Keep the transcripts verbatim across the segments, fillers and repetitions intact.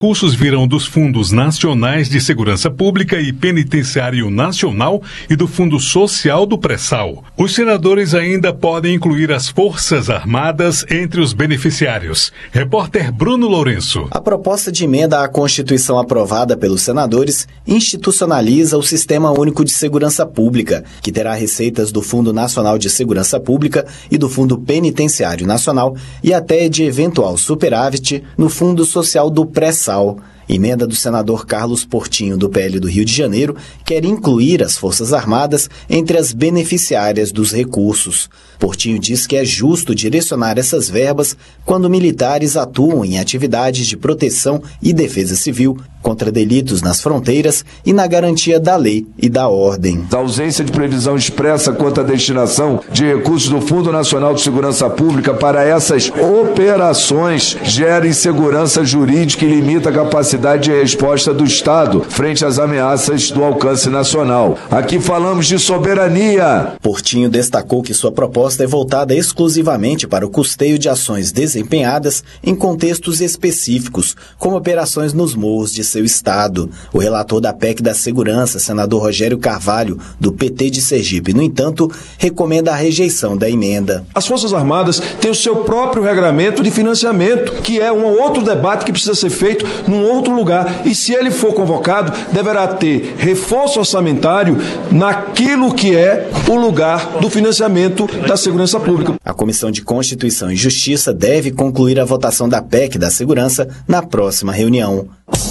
Recursos virão dos Fundos Nacionais de Segurança Pública e Penitenciário Nacional e do Fundo Social do Pré-Sal. Os senadores ainda podem incluir as Forças Armadas entre os beneficiários. Repórter Bruno Lourenço. A proposta de emenda à Constituição aprovada pelos senadores institucionaliza o Sistema Único de Segurança Pública, que terá receitas do Fundo Nacional de Segurança Pública e do Fundo Penitenciário Nacional e até de eventual superávit no Fundo Social do Pré-Sal. Emenda do senador Carlos Portinho, do P L do Rio de Janeiro, quer incluir as Forças Armadas entre as beneficiárias dos recursos. Portinho diz que é justo direcionar essas verbas quando militares atuam em atividades de proteção e defesa civil contra delitos nas fronteiras e na garantia da lei e da ordem. A ausência de previsão expressa quanto à destinação de recursos do Fundo Nacional de Segurança Pública para essas operações gera insegurança jurídica e limita a capacidade de resposta do Estado frente às ameaças do alcance nacional. Aqui falamos de soberania. Portinho destacou que sua proposta é voltada exclusivamente para o custeio de ações desempenhadas em contextos específicos, como operações nos morros de seu estado. O relator da P E C da Segurança, senador Rogério Carvalho, do P T de Sergipe, no entanto, recomenda a rejeição da emenda. As Forças Armadas têm o seu próprio regramento de financiamento, que é um outro debate que precisa ser feito num outro lugar. E se ele for convocado, deverá ter reforço orçamentário naquilo que é o lugar do financiamento da segurança pública. A Comissão de Constituição e Justiça deve concluir a votação da P E C da Segurança na próxima reunião.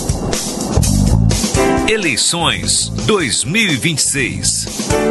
Eleições dois mil e vinte e seis.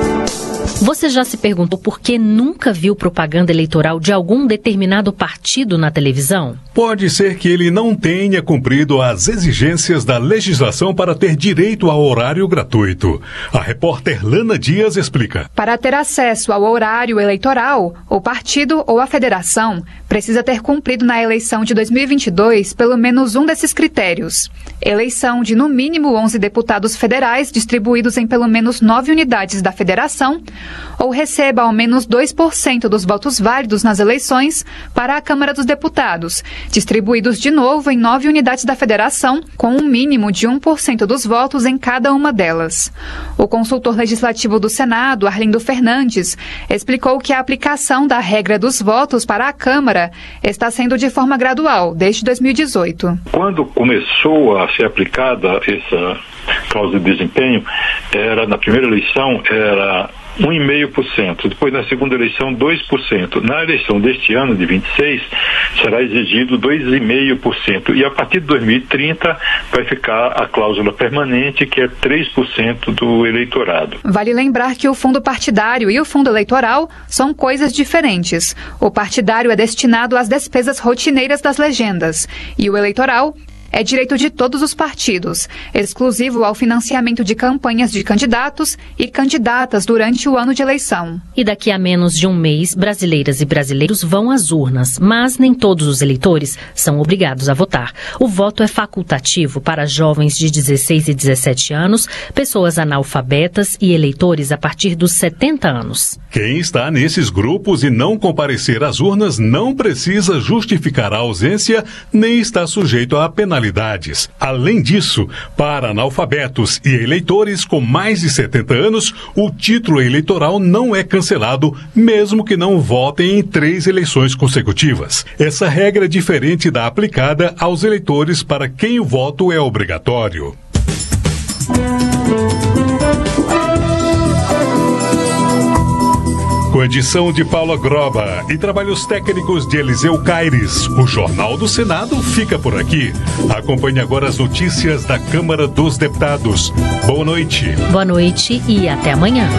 Você já se perguntou por que nunca viu propaganda eleitoral de algum determinado partido na televisão? Pode ser que ele não tenha cumprido as exigências da legislação para ter direito ao horário gratuito. A repórter Lana Dias explica. Para ter acesso ao horário eleitoral, o partido ou a federação precisa ter cumprido na eleição de dois mil e vinte e dois pelo menos um desses critérios. Eleição de no mínimo onze deputados federais distribuídos em pelo menos nove unidades da federação, ou receba ao menos dois por cento dos votos válidos nas eleições para a Câmara dos Deputados, distribuídos de novo em nove unidades da federação, com um mínimo de um por cento dos votos em cada uma delas. O consultor legislativo do Senado, Arlindo Fernandes, explicou que a aplicação da regra dos votos para a Câmara está sendo de forma gradual, desde dois mil e dezoito. Quando começou a ser aplicada essa cláusula de desempenho, era, na primeira eleição, era um vírgula cinco por cento. Depois, na segunda eleição, dois por cento. Na eleição deste ano, de vinte e seis, será exigido dois vírgula cinco por cento. E a partir de dois mil e trinta, vai ficar a cláusula permanente, que é três por cento do eleitorado. Vale lembrar que o fundo partidário e o fundo eleitoral são coisas diferentes. O partidário é destinado às despesas rotineiras das legendas e o eleitoral é direito de todos os partidos, exclusivo ao financiamento de campanhas de candidatos e candidatas durante o ano de eleição. E daqui a menos de um mês, brasileiras e brasileiros vão às urnas, mas nem todos os eleitores são obrigados a votar. O voto é facultativo para jovens de dezesseis e dezessete anos, pessoas analfabetas e eleitores a partir dos setenta anos. Quem está nesses grupos e não comparecer às urnas não precisa justificar a ausência nem está sujeito a penalidade. Além disso, para analfabetos e eleitores com mais de setenta anos, o título eleitoral não é cancelado, mesmo que não votem em três eleições consecutivas. Essa regra é diferente da aplicada aos eleitores para quem o voto é obrigatório. Com edição de Paula Groba e trabalhos técnicos de Eliseu Caires, o Jornal do Senado fica por aqui. Acompanhe agora as notícias da Câmara dos Deputados. Boa noite. Boa noite e até amanhã.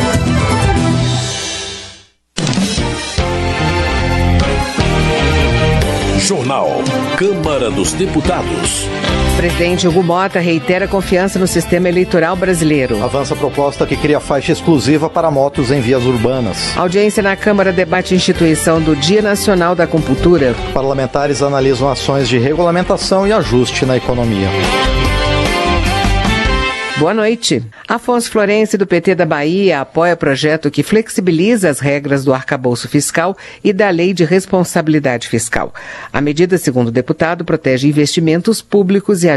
Jornal Câmara dos Deputados. O presidente Hugo Mota reitera confiança no sistema eleitoral brasileiro. Avança a proposta que cria faixa exclusiva para motos em vias urbanas. Audiência na Câmara debate a instituição do Dia Nacional da Acupuntura. Parlamentares analisam ações de regulamentação e ajuste na economia. Boa noite. Afonso Florencio, do P T da Bahia, apoia projeto que flexibiliza as regras do arcabouço fiscal e da lei de responsabilidade fiscal. A medida, segundo o deputado, protege investimentos públicos e